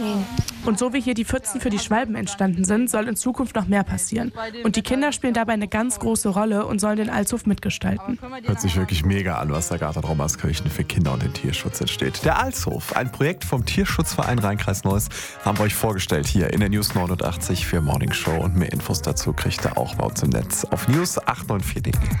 stehen. Und so wie hier die Pfützen für die Schwalben entstanden sind, soll in Zukunft noch mehr passieren. Und die Kinder spielen dabei eine ganz große Rolle und sollen den Alshof mitgestalten. Hört sich wirklich mega an, was da gerade in Rommerskirchen für Kinder und den Tierschutz entsteht. Der Alshof, ein Projekt vom Tierschutzverein Rhein-Kreis Neuss, haben wir euch vorgestellt hier in der News 89 für Morning Show. Und mehr Infos dazu kriegt ihr auch bei uns im Netz auf news894.de.